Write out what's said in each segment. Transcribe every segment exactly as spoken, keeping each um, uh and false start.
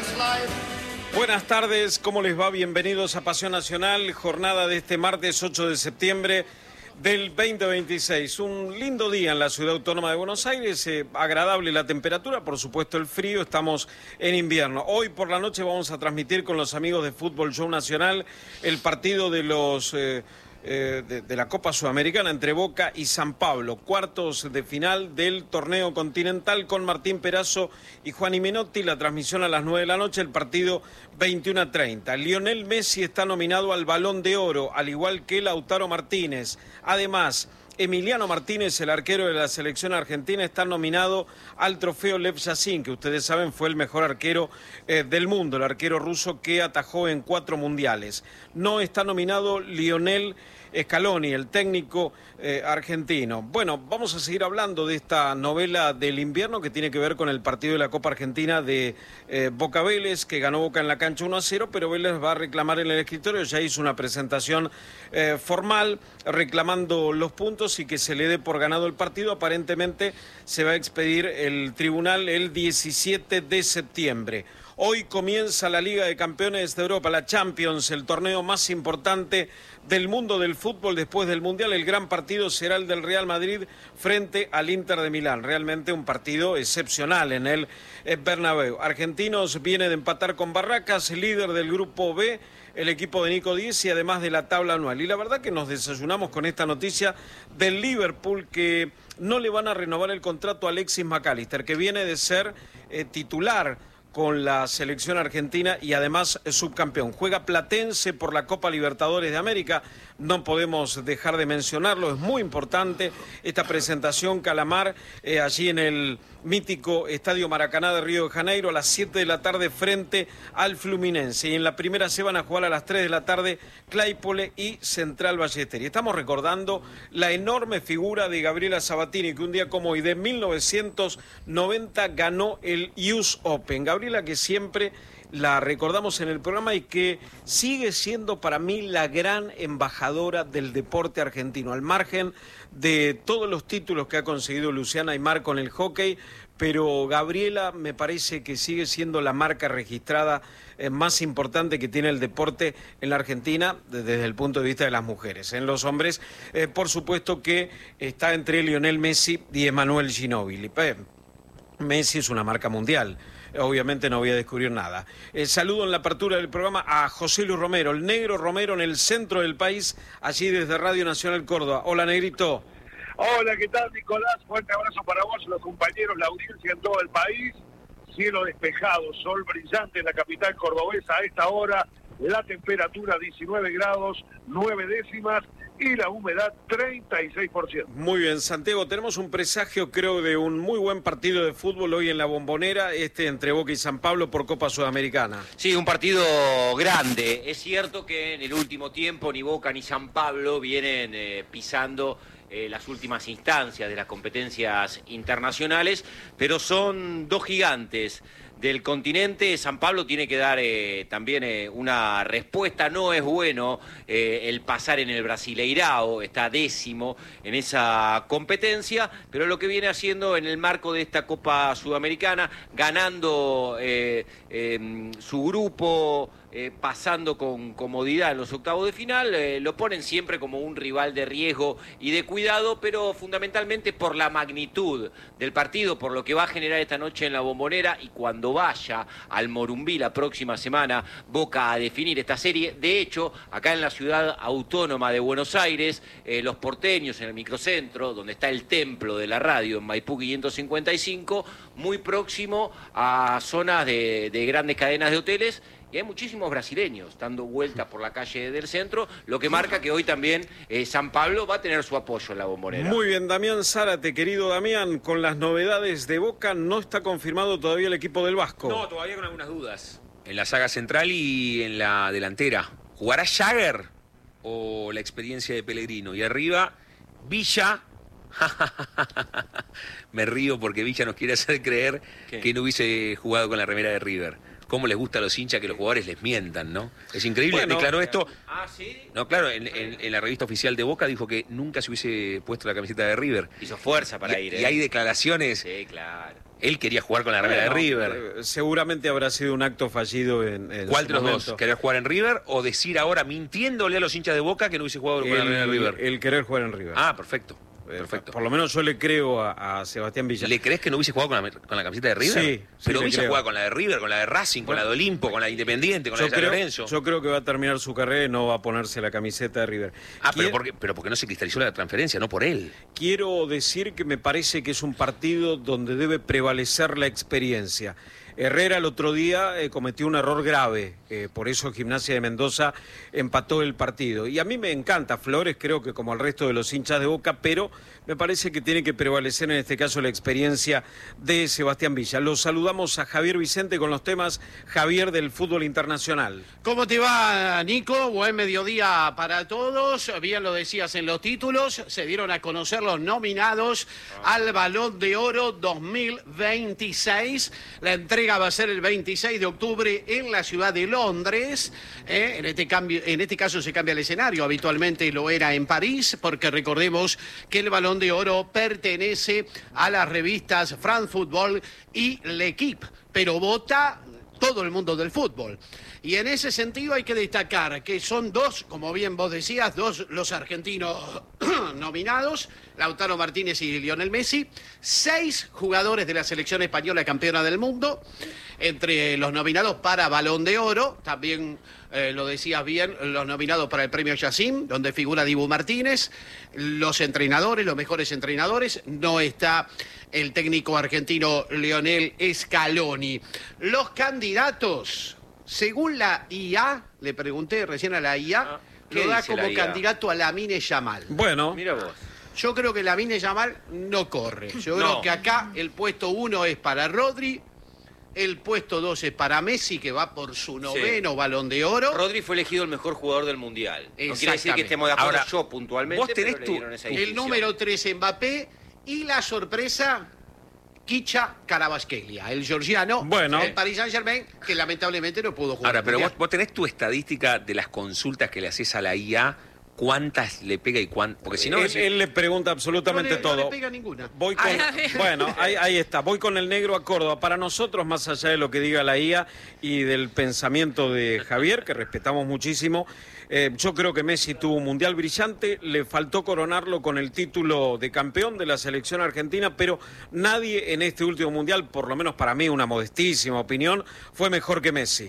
Buenas tardes, ¿cómo les va? Bienvenidos a Pasión Nacional, jornada de este martes ocho de septiembre del veinte veintiséis. Un lindo día en la Ciudad Autónoma de Buenos Aires, eh, agradable la temperatura, por supuesto el frío, estamos en invierno. Hoy por la noche vamos a transmitir con los amigos de Fútbol Show Nacional el partido de los... Eh, Eh, de, de la Copa Sudamericana entre Boca y San Pablo, cuartos de final del torneo continental con Martín Perazo y Juan Menotti, la transmisión a las nueve de la noche, el partido veintiuno a treinta. Lionel Messi está nominado al Balón de Oro, al igual que Lautaro Martínez. Además, Emiliano Martínez, el arquero de la selección argentina, está nominado al trofeo Lev Yashin, que ustedes saben fue el mejor arquero eh, del mundo, el arquero ruso que atajó en cuatro mundiales. No está nominado Lionel Scaloni, el técnico eh, argentino. Bueno, vamos a seguir hablando de esta novela del invierno que tiene que ver con el partido de la Copa Argentina de eh, Boca Vélez, que ganó Boca en la cancha uno a cero, pero Vélez va a reclamar en el escritorio, ya hizo una presentación eh, formal reclamando los puntos y que se le dé por ganado el partido. Aparentemente se va a expedir el tribunal el diecisiete de septiembre. Hoy comienza la Liga de Campeones de Europa, la Champions, el torneo más importante del mundo del fútbol después del Mundial. El gran partido será el del Real Madrid frente al Inter de Milán. Realmente un partido excepcional en el Bernabéu. Argentinos viene de empatar con Barracas, líder del Grupo B, el equipo de Nico Díez y además de la tabla anual. Y la verdad que nos desayunamos con esta noticia del Liverpool, que no le van a renovar el contrato a Alexis McAllister, que viene de ser eh, titular con la selección argentina y además subcampeón. Juega Platense por la Copa Libertadores de América, no podemos dejar de mencionarlo, es muy importante esta presentación Calamar, eh, allí en el mítico Estadio Maracaná de Río de Janeiro a las siete de la tarde frente al Fluminense. Y en la primera se van a jugar a las tres de la tarde Claypole y Central Ballester. Y estamos recordando la enorme figura de Gabriela Sabatini, que un día como hoy de mil novecientos noventa ganó el U S Open. Gabriela, que siempre la recordamos en el programa y que sigue siendo para mí la gran embajadora del deporte argentino, al margen de todos los títulos que ha conseguido Luciana Aymar con el hockey, pero Gabriela me parece que sigue siendo la marca registrada eh, más importante que tiene el deporte en la Argentina desde el punto de vista de las mujeres. En los hombres, eh, por supuesto que está entre Lionel Messi y Emanuel Ginóbili. Eh, Messi es una marca mundial. Obviamente no voy a descubrir nada. Eh, saludo en la apertura del programa a José Luis Romero, el negro Romero en el centro del país, allí desde Radio Nacional Córdoba. Hola, negrito. Hola, ¿qué tal, Nicolás? Fuerte abrazo para vos, los compañeros, la audiencia en todo el país. Cielo despejado, sol brillante en la capital cordobesa a esta hora. La temperatura diecinueve grados, nueve décimas. Y la humedad treinta y seis por ciento. Muy bien, Santiago, tenemos un presagio, creo, de un muy buen partido de fútbol hoy en la Bombonera, este entre Boca y San Pablo por Copa Sudamericana. Sí, un partido grande. Es cierto que en el último tiempo ni Boca ni San Pablo vienen eh, pisando eh, las últimas instancias de las competencias internacionales, pero son dos gigantes del continente. San Pablo tiene que dar eh, también eh, una respuesta. No es bueno eh, el pasar en el Brasileirao, está décimo en esa competencia, pero lo que viene haciendo en el marco de esta Copa Sudamericana, ganando eh, eh, su grupo, eh, pasando con comodidad en los octavos de final, eh, lo ponen siempre como un rival de riesgo y de cuidado, pero fundamentalmente por la magnitud del partido, por lo que va a generar esta noche en la Bombonera, y cuando vaya al Morumbí la próxima semana Boca a definir esta serie. De hecho, acá en la ciudad autónoma de Buenos Aires, eh, los porteños en el microcentro, donde está el templo de la radio en Maipú quinientos cincuenta y cinco, muy próximo a zonas de, de grandes cadenas de hoteles, y hay muchísimos brasileños dando vueltas por la calle del centro, lo que marca que hoy también eh, San Pablo va a tener su apoyo en la Bombonera. Muy bien, Damián Zárate, querido Damián, con las novedades de Boca, no está confirmado todavía el equipo del Vasco. No, todavía con algunas dudas. En la saga central y en la delantera. ¿Jugará Jagger o la experiencia de Pellegrino? Y arriba, Villa, Me río porque Villa nos quiere hacer creer ¿Qué? que no hubiese jugado con la remera de River. ¿Cómo les gusta a los hinchas que los jugadores les mientan, no? Es increíble. Bueno, Declaró esto. Ah, ¿sí? No, claro, en, en- en la revista oficial de Boca dijo que nunca se hubiese puesto la camiseta de River. Hizo fuerza para y, ir, y ¿eh? hay declaraciones. Sí, claro. Él quería jugar con la remera de Bueno, River. eh, seguramente habrá sido un acto fallido en, en ¿Cuál su de los momento. dos? ¿Querer jugar en River o decir ahora, mintiéndole a los hinchas de Boca, que no hubiese jugado con la remera de El, River? el querer jugar en River. Ah, perfecto. Eh, Perfecto. Por lo menos yo le creo a, a Sebastián Villa. ¿Le crees que no hubiese jugado con la, con la camiseta de River? Sí, sí, Pero le Villa creo. juega con la de River, con la de Racing, con Bueno, la de Olimpo, con la de Independiente, con la yo de San creo, Lorenzo. yo creo que va a terminar su carrera y no va a ponerse la camiseta de River. Ah, pero Quiero- porque, pero porque no se cristalizó la transferencia, no por él. Quiero decir que me parece que es un partido donde debe prevalecer la experiencia. Herrera el otro día eh, cometió un error grave, eh, por eso Gimnasia de Mendoza empató el partido. Y a mí me encanta Flores, creo que como al resto de los hinchas de Boca, pero me parece que tiene que prevalecer en este caso la experiencia de Sebastián Villa. Los saludamos a Javier Vicente con los temas, Javier, del fútbol internacional. ¿Cómo te va, Nico? Buen mediodía para todos. Bien lo decías en los títulos. Se dieron a conocer los nominados al Balón de Oro dos mil veintiséis. La entrega va a ser el veintiséis de octubre en la ciudad de Londres. Eh, en, este cambio, en este caso se cambia el escenario. Habitualmente lo era en París, porque recordemos que el Balón de Oro pertenece a las revistas France Football y L'Equipe, pero vota todo el mundo del fútbol. Y en ese sentido hay que destacar que son dos, como bien vos decías, dos los argentinos nominados, Lautaro Martínez y Lionel Messi, seis jugadores de la selección española campeona del mundo, entre los nominados para Balón de Oro, también eh, lo decías bien, los nominados para el premio Yacine, donde figura Dibu Martínez, los entrenadores, los mejores entrenadores, no está el técnico argentino Lionel Scaloni. Los candidatos, según la I A, le pregunté recién a la I A, Ah, ¿qué lo da dice la como I A? candidato a Lamine Yamal. Bueno, Mira vos. Yo creo que Lamine Yamal no corre. Yo No. creo que acá el puesto uno es para Rodri, el puesto dos es para Messi, que va por su noveno Balón de Oro. Rodri fue elegido el mejor jugador del Mundial. No quiere decir Exactamente. que estemos de acuerdo Ahora, yo puntualmente, vos tenés pero le tu- dieron esa El distinción. número tres Mbappé y la sorpresa Kicha Kvaratskhelia, el georgiano, Bueno. el Paris Saint-Germain, que lamentablemente no pudo jugar. Ahora, pero el vos, Mundial. vos tenés tu estadística de las consultas que le haces a la I A, cuántas le pega y cuántas. Porque si no. él, si- él le pregunta no absolutamente le, no todo. le pega ninguna. Voy con, bueno, ahí, ahí está, voy con el negro a Córdoba. Para nosotros, más allá de lo que diga la I A y del pensamiento de Javier, que respetamos muchísimo, eh, yo creo que Messi tuvo un mundial brillante, le faltó coronarlo con el título de campeón de la selección argentina, pero nadie en este último mundial, por lo menos para mí, una modestísima opinión, fue mejor que Messi.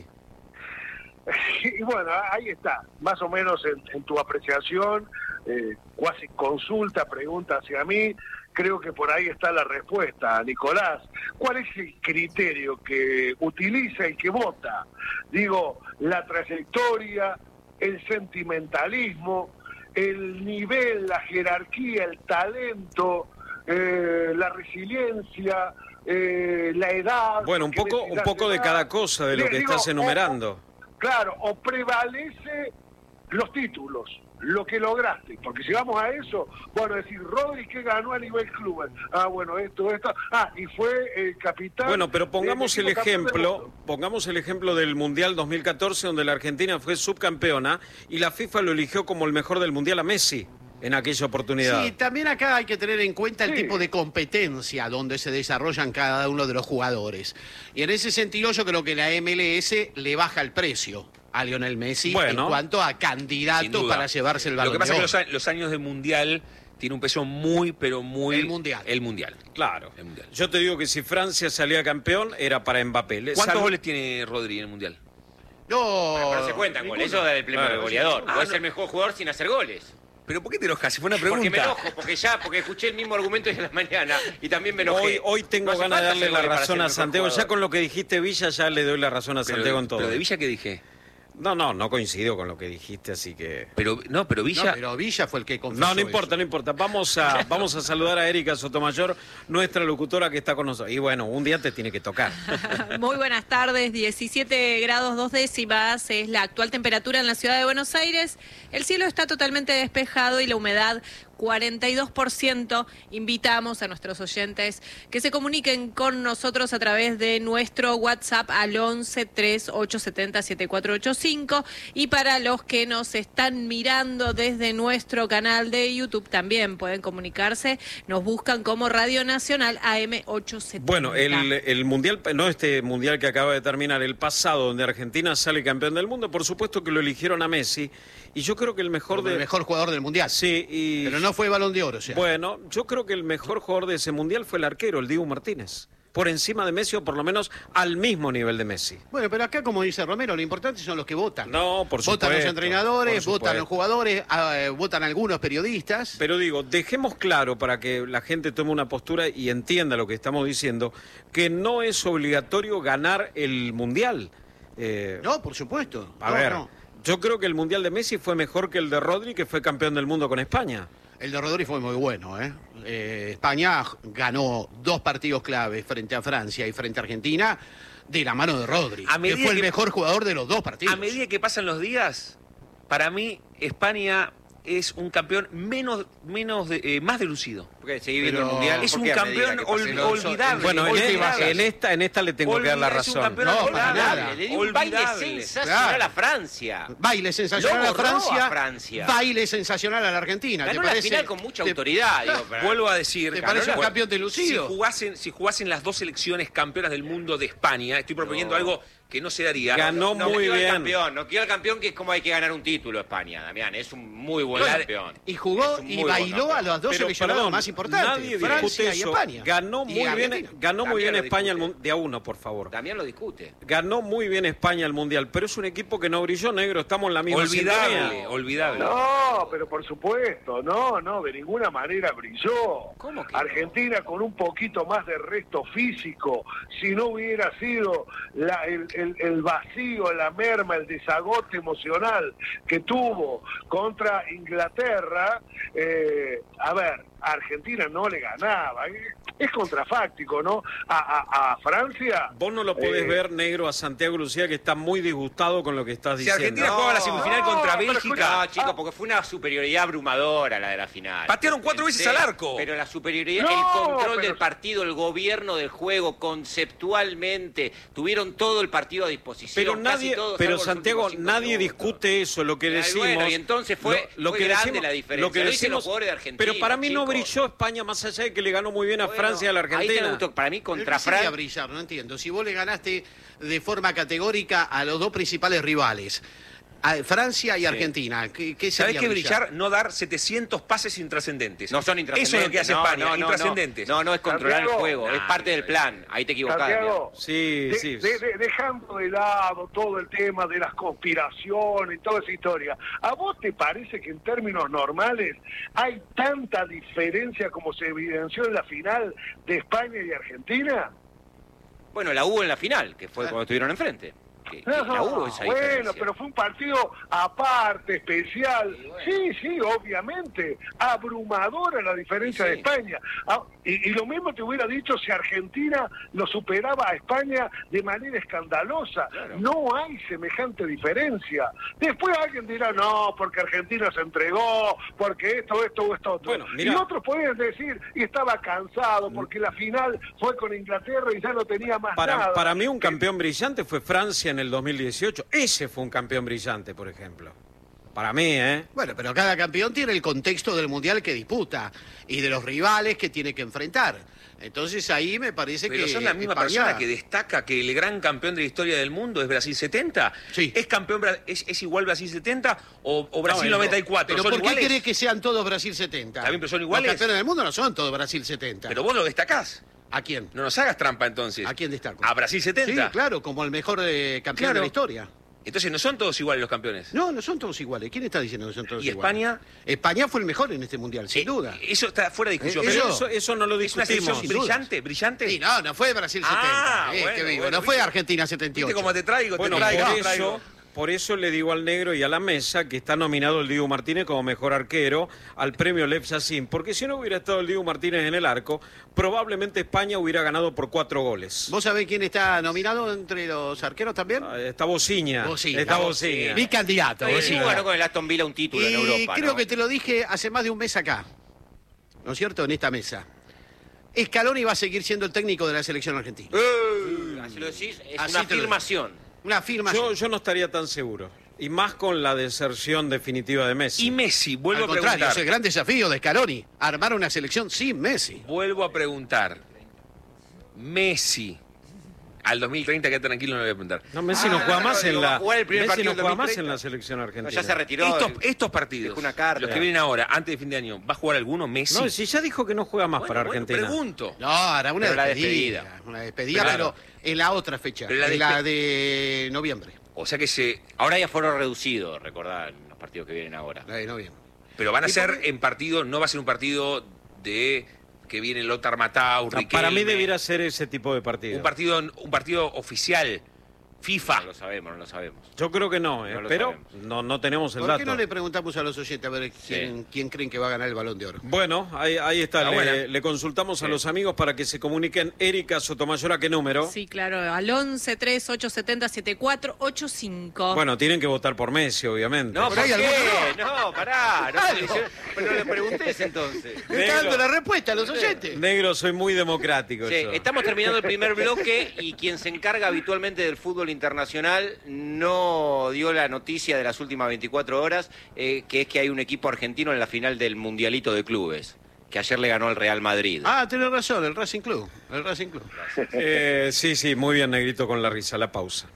Y bueno, ahí está, más o menos en, en tu apreciación, eh, cuasi consulta, pregunta hacia mí, creo que por ahí está la respuesta, Nicolás. ¿Cuál es el criterio que utiliza y que vota? Digo, la trayectoria, el sentimentalismo, el nivel, la jerarquía, el talento, eh, la resiliencia, eh, la edad. Bueno, un porque poco, Messi un la poco de edad. cada cosa de lo que Digo, estás o- enumerando. Claro, o prevalece los títulos, lo que lograste, porque si vamos a eso, bueno, decir, Rodri que ganó a nivel club, ah, bueno, esto, esto, ah, y fue el capitán. Bueno, pero pongamos del el equipo campeón del ejemplo, mundo. pongamos el ejemplo del Mundial dos mil catorce, donde la Argentina fue subcampeona y la FIFA lo eligió como el mejor del Mundial a Messi en aquella oportunidad. Sí, también acá hay que tener en cuenta el Sí. tipo de competencia donde se desarrollan cada uno de los jugadores. Y en ese sentido yo creo que la M L S le baja el precio a Lionel Messi Bueno. en cuanto a Sin candidato duda. para llevarse el Balón Lo que pasa de es que Oro. los, a- los años de Mundial tiene un peso muy, pero muy. El Mundial. El Mundial. Claro. El Mundial. Yo te digo que si Francia salía campeón era para Mbappé. Le ¿Cuántos sal- goles tiene Rodri en el Mundial? No, Pero se cuentan goles, ninguno. eso da el premio Claro. de goleador. Ah, Puede no. ser el mejor jugador sin hacer goles. ¿Pero por qué te enojas? Si fue una pregunta. Porque me enojo, porque ya, porque escuché el mismo argumento desde la mañana y también me enojé. Hoy, hoy tengo No hace ganas de falta darle hacer la goles para razón ser a el mejor Santiago. Ya jugador. con lo que dijiste Villa, ya le doy la razón a Pero, Santiago en todo. pero de Villa, ¿qué dije? No, no, no coincido con lo que dijiste, así que... Pero, no, pero Villa. No, pero Villa fue el que confesó No, no importa, eso. no importa. Vamos a, vamos a saludar a Erika Sotomayor, nuestra locutora que está con nosotros. Y bueno, un día te tiene que tocar. Muy buenas tardes, diecisiete grados dos décimas es la actual temperatura en la ciudad de Buenos Aires. El cielo está totalmente despejado y la humedad cuarenta y dos por ciento. Invitamos a nuestros oyentes que se comuniquen con nosotros a través de nuestro WhatsApp al once, tres, ocho siete cero, siete cuatro ocho cinco. Y para los que nos están mirando desde nuestro canal de YouTube, también pueden comunicarse. Nos buscan como Radio Nacional A M ochocientos setenta. Bueno, el, el mundial, no este mundial que acaba de terminar, el pasado, donde Argentina sale campeón del mundo, por supuesto que lo eligieron a Messi. Y yo creo que el mejor Como de... el mejor jugador del mundial. Sí, y... Pero no fue Balón de Oro, o sea. Bueno, yo creo que el mejor jugador de ese mundial fue el arquero, el Dibu Martínez. Por encima de Messi, o por lo menos al mismo nivel de Messi. Bueno, pero acá, como dice Romero, lo importante son los que votan. No, por supuesto. Votan los entrenadores, por votan los supuesto. jugadores, eh, votan algunos periodistas. Pero digo, dejemos claro para que la gente tome una postura y entienda lo que estamos diciendo, que no es obligatorio ganar el mundial. Eh, No, por supuesto. a No, ver, no. yo creo que el mundial de Messi fue mejor que el de Rodri, que fue campeón del mundo con España. El de Rodri fue muy bueno, ¿eh? Eh, España ganó dos partidos claves frente a Francia y frente a Argentina de la mano de Rodri, A que medida fue el que- mejor jugador de los dos partidos. A medida que pasan los días, para mí España es un campeón menos, menos de- eh, más delucido. Porque seguí viendo Pero el mundial. es ¿por un qué a campeón medida que pasen ol- los- olvidable. Bueno, en, Olvidable. en esta, en esta le tengo que dar la Olvidable, es un razón. campeón No, para olvidable. nada. Le dio un baile Olvidable. sensacional Claro. a Francia. Baile sensacional Lo a borró Francia, a Francia. baile sensacional a la Argentina. ¿te Ganó la parece? final con mucha ¿Te- autoridad. Digo, para- Vuelvo a decir, ¿Te ganó parece un la- campeón delucido? Si jugasen, si jugasen las dos selecciones campeonas del mundo de España, estoy proponiendo No. algo que no se daría. Ganó No muy quiero al bien. campeón, no quiero al campeón, que es como hay que ganar un título España, Damián. Es un muy buen Bueno, campeón. Y jugó Es un y muy buen bailó campeón. a los dos Pero, seleccionados perdón, más importantes, nadie Francia discute y eso. España. Ganó Y muy bien, Argentina. ganó muy También bien lo España el discute. mun- de a uno, por favor. Damián lo discute. Ganó muy bien España el mundial, pero es un equipo que no brilló, negro. Estamos en la misma Olvidable, sintonía. olvidable. No, pero por supuesto, no, no, de ninguna manera brilló. ¿Cómo que no? Argentina con un poquito más de resto físico, si no hubiera sido la- el, el- el vacío, la merma, el desagote emocional que tuvo contra Inglaterra, eh, a ver, a Argentina no le ganaba. Es contrafáctico, ¿no? A, a- a Francia... Vos no lo podés eh, ver, negro, a Santiago Lucía, que está muy disgustado con lo que estás Si diciendo. Argentina jugaba la semifinal no, contra pero Bélgica, No, chicos, porque fue una superioridad abrumadora la de la final. Patearon cuatro veces Sí, al arco. Pero la superioridad, No, el control pero- del partido, el gobierno del juego, conceptualmente, tuvieron todo el partido a disposición. Pero casi nadie, todo, pero salvo los Santiago, últimos cinco nadie minutos. discute eso, lo que Ay, decimos. bueno, y entonces fue- fue grande la diferencia. Lo que Lo dicen decimos, los jugadores de Argentina, pero para mí no chicos. brilló España, más allá de que le ganó muy bien a Bueno, Francia y a la ahí te Argentina. gustó. Para mí, Pero contra ¿qué sería Francia. brillar? No entiendo. Si vos le ganaste de forma categórica a los dos principales rivales, a Francia y Argentina, ¿qué, qué ¿sabés sería qué brillar? No dar setecientos pases intrascendentes. No son intrascendentes. Eso es lo que hace no, España, no, no, intrascendentes. No, no, es controlar Santiago, el juego, es nah, parte del plan. Ahí te equivocás. Santiago, Sí, de- sí. de- de- dejando de lado todo el tema de las conspiraciones y toda esa historia, ¿a vos te parece que en términos normales hay tanta diferencia como se evidenció en la final de España y Argentina? Bueno, la hubo en la final, que fue cuando estuvieron enfrente. Que- que la hubo esa bueno, diferencia. pero fue un partido aparte, especial. Sí, bueno. Sí, sí, obviamente. Abrumadora la diferencia Sí, de sí. España. Ah, y, y lo mismo te hubiera dicho si Argentina lo superaba a España de manera escandalosa. Claro. No hay semejante diferencia. Después alguien dirá, no, porque Argentina se entregó, porque esto, esto o esto otro. Bueno, y mirá. otros pueden decir, y estaba cansado porque la final fue con Inglaterra y ya no tenía más Para, nada. para mí un campeón brillante fue Francia en el dos mil dieciocho. Ese fue un campeón brillante, por ejemplo. Para mí, ¿eh? Bueno, pero cada campeón tiene el contexto del mundial que disputa y de los rivales que tiene que enfrentar. Entonces ahí me parece Pero que son la misma España- persona que destaca que el gran campeón de la historia del mundo es Brasil setenta. Sí. ¿Es campeón Bra- es, es igual Brasil setenta o, o Brasil No, noventa y cuatro? Pero ¿Son ¿por qué iguales? querés que sean todos Brasil setenta? Está bien, pero son iguales. Los campeones del mundo no son todos Brasil setenta. Pero vos lo destacás. ¿A quién? No nos hagas trampa entonces. ¿A quién destaco? A Brasil setenta. Sí, claro, como el mejor eh, campeón Claro. de la historia. Entonces no son todos iguales los campeones. No, no son todos iguales. ¿Quién está diciendo que son todos ¿Y iguales? España? España fue el mejor en este mundial, sin Eh, duda. Eso está fuera de discusión. Eh, pero Pero eso- eso, eso no lo es una discutimos. selección brillante, brillante. Sí, no, no fue Brasil Ah, setenta. eh, bueno, que vivo. bueno, no fue ¿viste? Argentina setenta y ¿Viste ocho. cómo te traigo? Bueno, te traigo, por te traigo. eso, por eso le digo al negro y a la mesa que está nominado el Dibu Martínez como mejor arquero al premio Lev Yassin, porque si no hubiera estado el Dibu Martínez en el arco, probablemente España hubiera ganado por cuatro goles. ¿Vos sabés quién está nominado entre los arqueros también? Ah, Está Bociña. Bociña. Está Bociña. Bociña. Mi candidato. Sí, Bociña. ganó con el Aston Villa un título Y en Europa. creo ¿no? que te lo dije hace más de un mes acá. ¿no es cierto?, en esta mesa. Scaloni va a seguir siendo el técnico de la selección argentina. Uh, así lo decís, es Así una te lo digo. afirmación. Una afirmación. Yo, yo no estaría tan seguro. Y más con la deserción definitiva de Messi. Y Messi, vuelvo Al a contrario, preguntar. es el gran desafío de Scaloni, armar una selección sin Messi. Vuelvo a preguntar. Messi. Al dos mil treinta, que tranquilo, no le voy a preguntar. No, Messi Ah, no juega no, más no, en no, la. va a jugar el primer Messi partido no del juega dos mil más treinta. en la selección No, argentina. ya se retiró. Estos, estos partidos, dejó una carta. los que vienen ahora, antes de fin de año, ¿va a jugar alguno Messi? No, si ya dijo que no juega más Bueno, para bueno, Argentina. pregunto. No, hará una Pero la despedida, despedida. Una despedida, Claro. pero en la otra fecha, Pero la en la despe- de noviembre. O sea que se... Ahora ya fueron reducidos, recordad, en los partidos que vienen ahora. La de noviembre. Pero van a ¿Y ser por qué? en partido, no va a ser un partido de que viene Lothar Mattau, No, Riquelme. para mí debiera ser ese tipo de partido. un partido, un partido oficial, FIFA. No lo sabemos, no lo sabemos. Yo creo que no, eh, No lo pero sabemos. no, no tenemos el ¿Por dato. qué no le preguntamos a los oyentes a ver quién, quién creen que va a ganar el Balón de Oro? Bueno, ahí, ahí está. Ah, buena. Le, le consultamos a Sí. los amigos para que se comuniquen. Erika Sotomayor, ¿a qué número? Sí, claro, al once tres ocho setenta siete cuatro ocho cinco. Bueno, tienen que votar por Messi, obviamente. No, ¿Por ¿por ahí qué? No, pará. No, pero no le preguntes entonces. Le está dando la respuesta a los oyentes. Negro, soy muy democrático. Sí, yo. estamos terminando el primer bloque y quien se encarga habitualmente del fútbol internacional no dio la noticia de las últimas veinticuatro horas, eh, que es que hay un equipo argentino en la final del Mundialito de Clubes, que ayer le ganó al Real Madrid. Ah, tenés razón, el Racing Club. El Racing Club. Eh, sí, sí, muy bien, Negrito, con la risa. La pausa.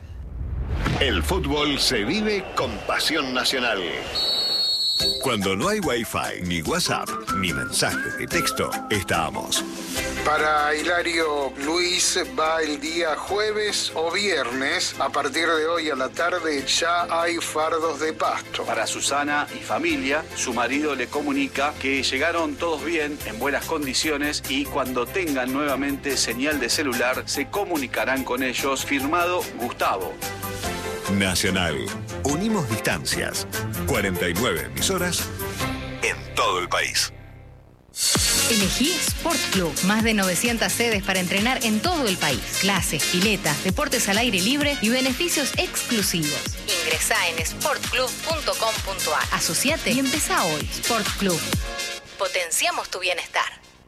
El fútbol se vive con pasión nacional. Cuando no hay Wi-Fi, ni WhatsApp, ni mensajes de texto, estamos. Para Hilario Luis va el día jueves o viernes. A partir de hoy a la tarde ya hay fardos de pasto. Para Susana y familia, su marido le comunica que llegaron todos bien, en buenas condiciones, y cuando tengan nuevamente señal de celular se comunicarán con ellos. Firmado Gustavo. Nacional. Unimos distancias. cuarenta y nueve emisoras en todo el país. Elegí Sport Club. Más de novecientas sedes para entrenar en todo el país. Clases, piletas, deportes al aire libre y beneficios exclusivos. Ingresá en sport club punto com punto a r. Asociate y empezá hoy. Sport Club. Potenciamos tu bienestar.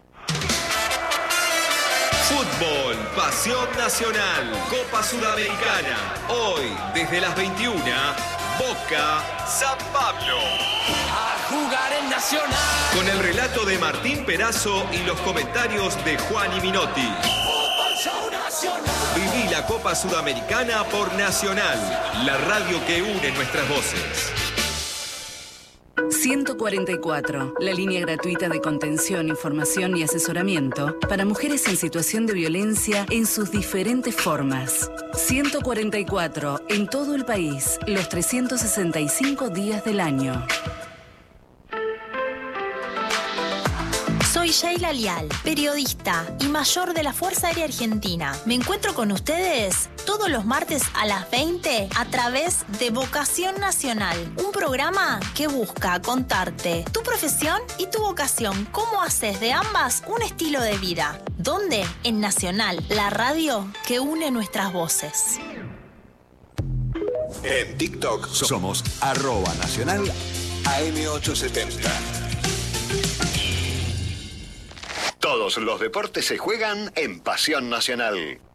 Fútbol, pasión nacional, Copa Sudamericana. Hoy, desde las veintiuna, Boca, San Pablo. A jugar en Nacional. Con el relato de Martín Perazo y los comentarios de Juan y Minotti. Fútbol Show Nacional. Viví la Copa Sudamericana por Nacional, la radio que une nuestras voces. ciento cuarenta y cuatro, la línea gratuita de contención, información y asesoramiento para mujeres en situación de violencia en sus diferentes formas. ciento cuarenta y cuatro, en todo el país, los trescientos sesenta y cinco días del año. Soy Sheila Lial, periodista y mayor de la Fuerza Aérea Argentina. Me encuentro con ustedes todos los martes a las veinte a través de Vocación Nacional, un programa que busca contarte tu profesión y tu vocación, cómo haces de ambas un estilo de vida. ¿Dónde? En Nacional, la radio que une nuestras voces. En TikTok somos arroba nacional A M ochocientos setenta. Todos los deportes se juegan en Pasión Nacional.